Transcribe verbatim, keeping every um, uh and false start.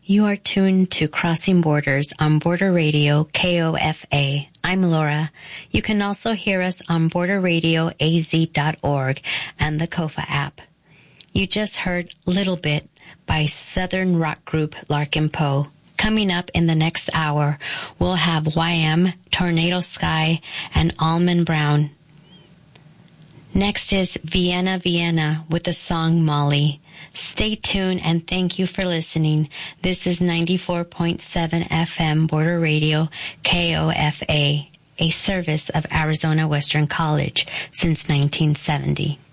You are tuned to Crossing Borders on Border Radio K O F A. I'm Laura. You can also hear us on border radio a z dot org and the Kofa app. You just heard Little Bit by Southern rock group Larkin Poe. Coming up in the next hour, we'll have Y M, Tornado Sky, and Almond Brown. Next is Vienna, Vienna with the song Molly. Stay tuned and thank you for listening. This is ninety-four point seven F M Border Radio K O F A, a service of Arizona Western College since nineteen seventy.